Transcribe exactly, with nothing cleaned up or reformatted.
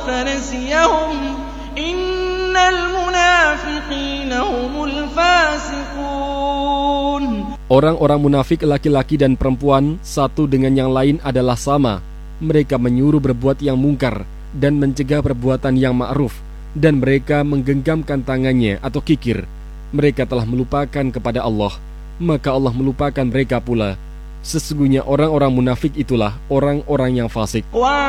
فنسيهم إن المنافقين هم الفاسقون. Orang-orang munafik laki-laki dan perempuan satu dengan yang lain adalah sama. Mereka menyuruh berbuat yang mungkar dan mencegah perbuatan yang ma'ruf, dan mereka menggenggamkan tangannya atau kikir. Mereka telah melupakan kepada Allah, maka Allah melupakan mereka pula. Sesungguhnya orang-orang munafik itulah orang-orang yang fasik.